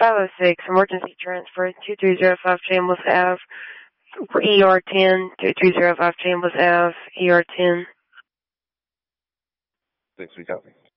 506, emergency transfer, 2305 Chambliss Ave, ER10, 2305 Chambliss Ave, ER10. 6, we copy.